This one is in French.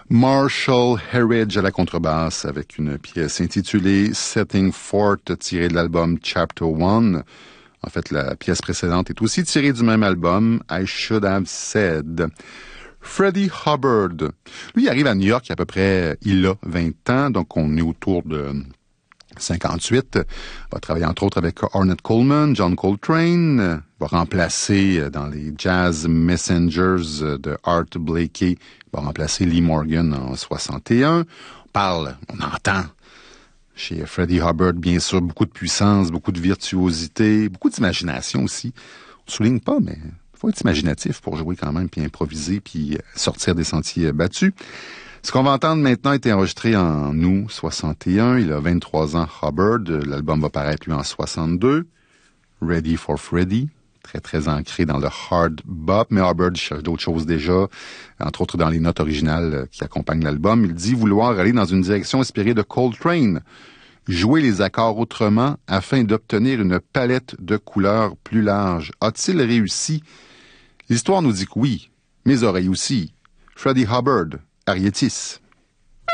Marshall Herridge à la contrebasse avec une pièce intitulée Setting Forth tirée de l'album Chapter 1. En fait, la pièce précédente est aussi tirée du même album, I Should Have Said. Freddie Hubbard, lui, il arrive à New York il y a à peu près, il a 20 ans, donc on est autour de 58. Il va travailler entre autres avec Ornette Coleman, John Coltrane, va remplacer dans les Jazz Messengers de Art Blakey, va remplacer Lee Morgan en 61. On entend chez Freddie Hubbard, bien sûr, beaucoup de puissance, beaucoup de virtuosité, beaucoup d'imagination aussi. On ne souligne pas, mais il faut être imaginatif pour jouer quand même, puis improviser, puis sortir des sentiers battus. Ce qu'on va entendre maintenant a été enregistré en août 61. Il a 23 ans, Hubbard. L'album va paraître, lui, en 62. Ready for Freddy. Très, très ancré dans le hard bop. Mais Hubbard cherche d'autres choses déjà, entre autres dans les notes originales qui accompagnent l'album. Il dit vouloir aller dans une direction inspirée de Coltrane. Jouer les accords autrement afin d'obtenir une palette de couleurs plus large. A-t-il réussi? L'histoire nous dit que oui. Mes oreilles aussi. Freddie Hubbard, Arietis.